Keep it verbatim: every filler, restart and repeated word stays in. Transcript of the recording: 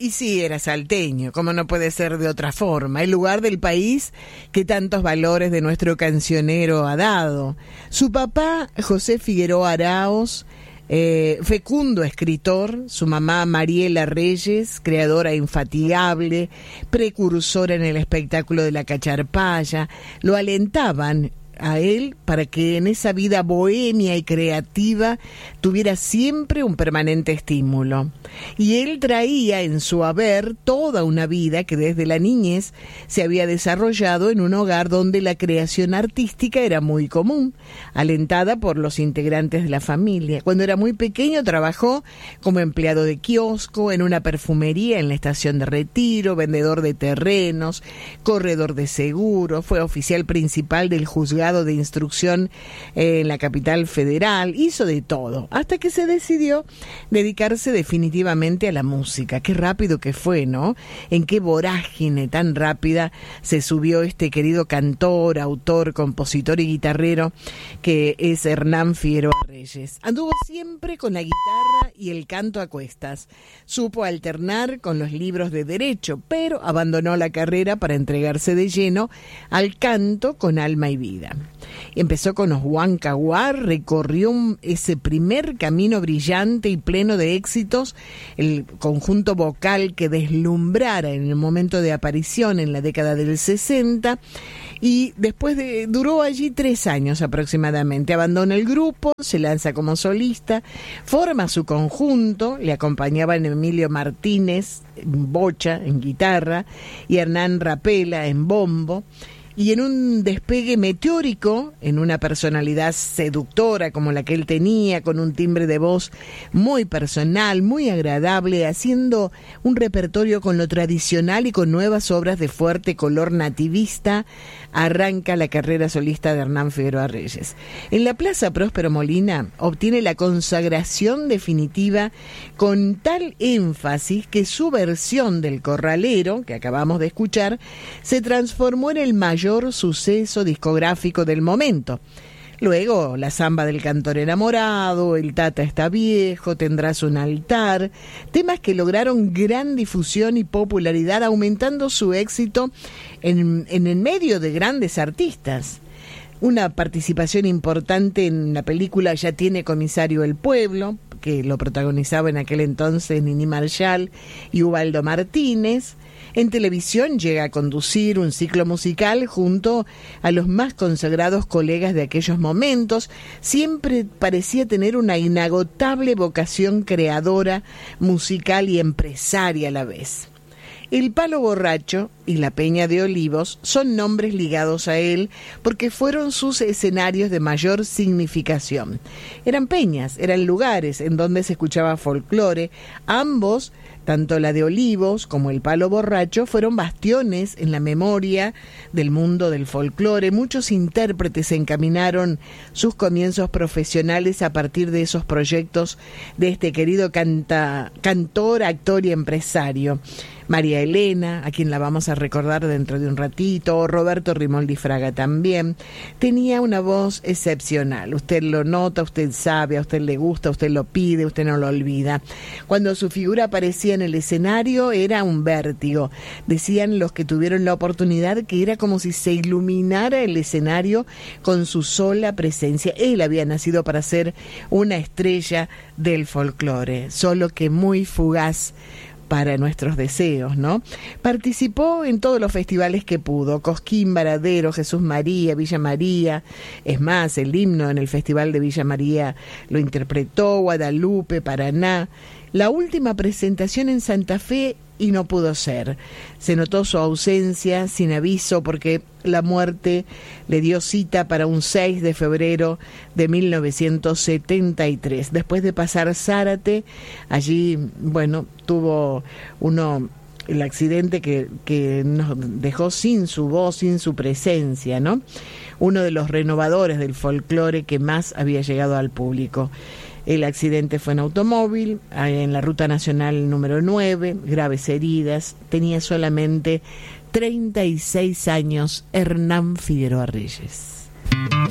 Y sí, era salteño, como no puede ser de otra forma, el lugar del país que tantos valores de nuestro cancionero ha dado. Su papá, José Figueroa Araos, eh, fecundo escritor, su mamá Mariela Reyes, creadora infatigable, precursora en el espectáculo de la cacharpaya, lo alentaban a él para que en esa vida bohemia y creativa tuviera siempre un permanente estímulo. Y él traía en su haber toda una vida que desde la niñez se había desarrollado en un hogar donde la creación artística era muy común, alentada por los integrantes de la familia. Cuando era muy pequeño trabajó como empleado de kiosco, en una perfumería en la estación de Retiro, vendedor de terrenos, corredor de seguros, fue oficial principal del juzgado de instrucción en la capital federal, hizo de todo, hasta que se decidió dedicarse definitivamente a la música. Qué rápido que fue, ¿no? En qué vorágine tan rápida se subió este querido cantor, autor, compositor y guitarrero que es Hernán Figueroa Reyes. Anduvo siempre con la guitarra y el canto a cuestas. Supo alternar con los libros de derecho, pero abandonó la carrera para entregarse de lleno al canto con alma y vida. Empezó con los Huancahuar, recorrió un, ese primer camino brillante y pleno de éxitos, el conjunto vocal que deslumbrara en el momento de aparición en la década del sesenta, y después de, duró allí tres años aproximadamente. Abandona el grupo, se lanza como solista, forma su conjunto, le acompañaban Emilio Martínez en bocha, en guitarra, y Hernán Rapela en bombo. Y en un despegue meteórico, en una personalidad seductora como la que él tenía, con un timbre de voz muy personal, muy agradable, haciendo un repertorio con lo tradicional y con nuevas obras de fuerte color nativista, arranca la carrera solista de Hernán Figueroa Reyes. En la Plaza Próspero Molina obtiene la consagración definitiva con tal énfasis que su versión del Corralero, que acabamos de escuchar, se transformó en el mayor suceso discográfico del momento. Luego, la Zamba del Cantor Enamorado, El Tata está viejo, Tendrás un altar, temas que lograron gran difusión y popularidad, aumentando su éxito en, en el medio de grandes artistas. Una participación importante en la película Ya tiene comisario el pueblo, que lo protagonizaba en aquel entonces Nini Marshall y Ubaldo Martínez. En televisión llega a conducir un ciclo musical junto a los más consagrados colegas de aquellos momentos. Siempre parecía tener una inagotable vocación creadora, musical y empresaria a la vez. El Palo Borracho y la Peña de Olivos son nombres ligados a él porque fueron sus escenarios de mayor significación. Eran peñas, eran lugares en donde se escuchaba folclore. Ambos, tanto la de Olivos como el Palo Borracho, fueron bastiones en la memoria del mundo del folclore. Muchos intérpretes encaminaron sus comienzos profesionales a partir de esos proyectos de este querido canta, cantor, actor y empresario. María Elena, a quien la vamos a recordar dentro de un ratito, Roberto Rimoldi Fraga también, tenía una voz excepcional. Usted lo nota, usted sabe, a usted le gusta, usted lo pide, usted no lo olvida. Cuando su figura aparecía en el escenario era un vértigo. Decían los que tuvieron la oportunidad que era como si se iluminara el escenario con su sola presencia. Él había nacido para ser una estrella del folclore, solo que muy fugaz para nuestros deseos, ¿no? Participó en todos los festivales que pudo: Cosquín, Varadero, Jesús María, Villa María. Es más, el himno en el Festival de Villa María lo interpretó, Guadalupe, Paraná. La última presentación en Santa Fe y no pudo ser. Se notó su ausencia sin aviso porque la muerte le dio cita para un seis de febrero de mil novecientos setenta y tres. Después de pasar Zárate, allí, bueno, tuvo uno el accidente que, que nos dejó sin su voz, sin su presencia, ¿no? Uno de los renovadores del folclore que más había llegado al público. El accidente fue en automóvil, en la Ruta Nacional número nueve, graves heridas. Tenía solamente treinta y seis años Hernán Figueroa Reyes.